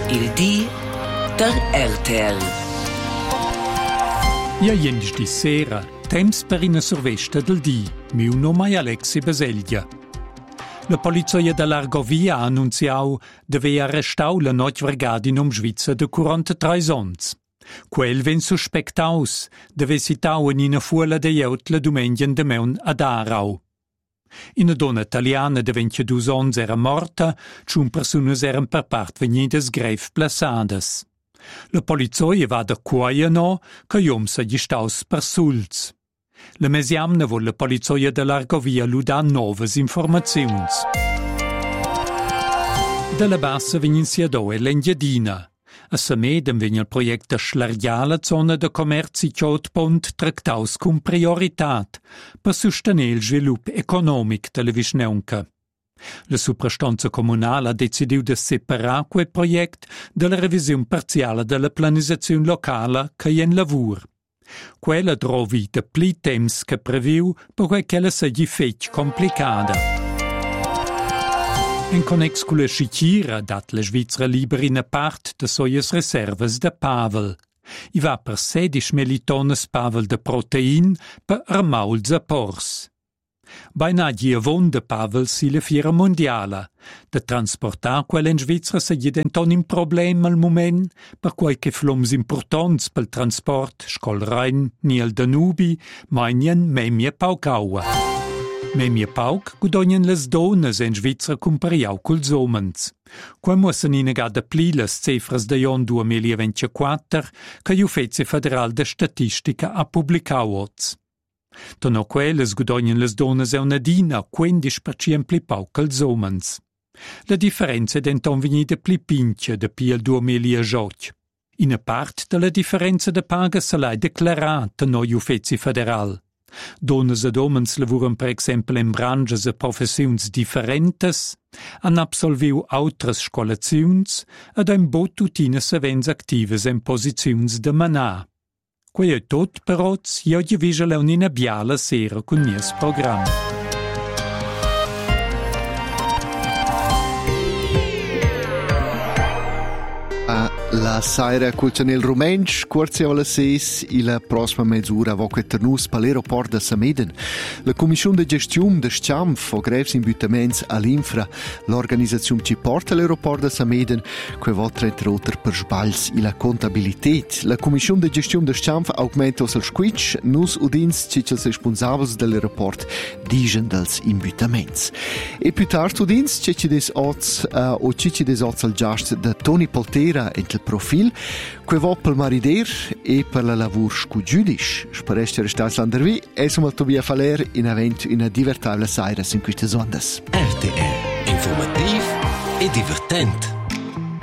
Il di der RTL. Ja jens di sera, temps per ina survesta del di. Miu nome è Alexi Baseglia. La polizia dell'Argovia ha annunziau deve arrestau la noche vergada in Svizra de 43 ans. Quel ven suspectaus deve sitau in ina fuola de jeut la domenica de meun ad Aarau. Ina donna italiana de 22 ans era morta, ciun personas eran per part venidas grev plaçadas. La polizia va da quaia no, che iom sa gli staus per sulz. La mesiamna vol la polizia dell'Argovia luda novas informaziuns. Dalla bassa vegnin siadò e l'Engiadina. A Samedem vegn il project da schlargiar la zona de commerci Chiot-Pont tractaus cum prioritat per sostenere il svilup economic della Vischnaunca. La suprastanza comunale ha decidiu de separar quel project dalla revisione parziale della planizzazione locale che è in lavur. Quella trovi de pli temps che previu perché ella sia fetg complicada. In connex con la scicchira dat la Svizzera libera in part de soies reserves de pavel. I va per 16 melitones pavel de protein per armauls a pors. Beina giavon de pavel si la fiera mondiala. De transportar quella in Svizzera se gli denton un problema al moment, per qualche floms importants pel transport, scol Rhein, ni al Danubi, mainien memie paucaua. Memie pauc gudognen les donas in Svizzera compariau culs omens. Qua mussen inegada pli les cifras de jon 2024 che ju Feze Federal de Statistica ha publicau oz. Tono quelles gudognen les donas è una dina 15% pli pauc als omens. La differenza è denton vegnida pli pincha de pi al 2018. Ina part de la differenza de paga se l'ha declarata no ju Feze Federal. Donas ed omens lavuran per exempel in branches e professiuns differentes, han absolviu autras scolaziuns ed han bot tutinas events actives in posiziuns de manar. Quei è tot però, io gli visa leonina biala sera con nies program. La saira culcianel rumensch, curzia alla ses, la prossima mezz'ora voce ternus per l'aeroport de Sameden. La Commissione de Gestione de Sciamf o grevs imbutaments all'infra, l'organizzazione ci porta all'aeroport de Sameden, que votra entre otter per sbals la contabilitet. La Commissione de Gestione de Sciamf augmenta el squitch, nus udins cicels responsabels dell'aeroport digen dels imbutaments. E più tard udins cici des oz o cici des oz al giast de Toni Poltera ent il profil, que va pel marider e per la lavur scugiudisch. Spereste restats l'andervi, e som al Tobia Faler in avent una divertable saira in queste ondas. RTL, informativ e divertent.